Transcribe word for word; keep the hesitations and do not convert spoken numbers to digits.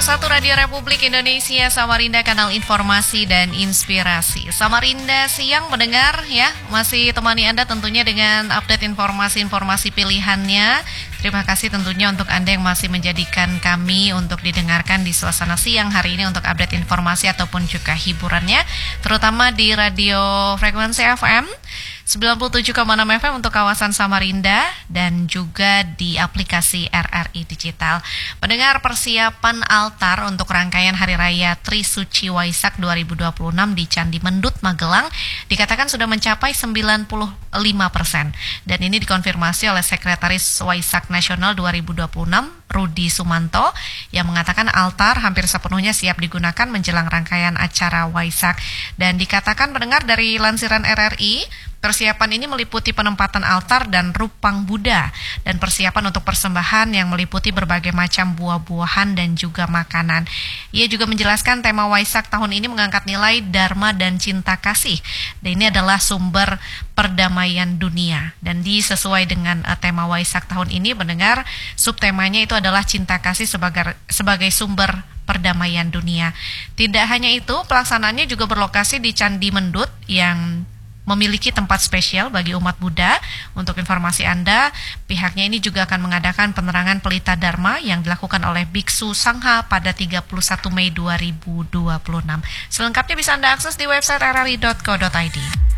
satu Radio Republik Indonesia, Samarinda, kanal informasi dan inspirasi. Samarinda siang mendengar ya, masih temani Anda tentunya dengan update informasi-informasi pilihannya. Terima kasih tentunya untuk Anda yang masih menjadikan kami untuk didengarkan di suasana siang hari ini untuk update informasi ataupun juga hiburannya, terutama di radio frekuensi F M sembilan puluh tujuh koma enam F M untuk kawasan Samarinda dan juga di aplikasi R R I Digital. Mendengar persiapan altar untuk rangkaian Hari Raya Trisuci Waisak dua ribu dua puluh enam di Candi Mendut, Magelang dikatakan sudah mencapai sembilan puluh lima persen. Dan ini dikonfirmasi oleh Sekretaris Waisak Nasional dua ribu dua puluh enam, Rudi Sumanto, yang mengatakan altar hampir sepenuhnya siap digunakan menjelang rangkaian acara Waisak. Dan dikatakan mendengar dari lansiran R R I, persiapan ini meliputi penempatan altar dan rupang Buddha dan persiapan untuk persembahan yang meliputi berbagai macam buah-buahan dan juga makanan. Ia juga menjelaskan tema Waisak tahun ini mengangkat nilai Dharma dan cinta kasih. Dan ini adalah sumber perdamaian dunia. Dan disesuai dengan uh, tema Waisak tahun ini, mendengar subtemanya itu adalah cinta kasih sebagai sebagai sumber perdamaian dunia. Tidak hanya itu, pelaksanaannya juga berlokasi di Candi Mendut yang memiliki tempat spesial bagi umat Buddha. Untuk informasi Anda, pihaknya ini juga akan mengadakan penerangan pelita Dharma yang dilakukan oleh Biksu Sangha pada tiga puluh satu Mei dua ribu dua puluh enam. Selengkapnya bisa Anda akses di website r r i dot co dot i d.